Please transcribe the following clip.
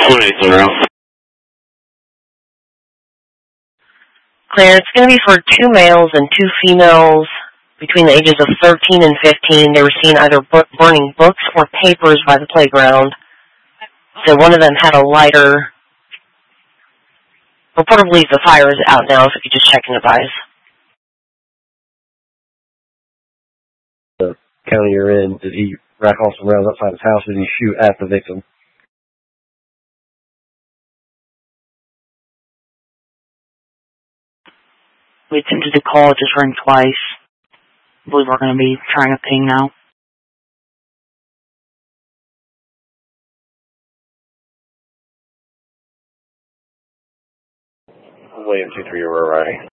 28 Claire, it's going to be for 2 males and 2 females between the ages of 13 and 15. They were seen either burning books or papers by the playground. So one of them had a lighter. Reportedly, the fire is out now, so if you just check and advise. The county you're in, did he rack off some rounds outside his house, or did he shoot at the victim? We attempted to call, it just rang twice. I believe we're going to be trying a ping now. William 23, Aurora.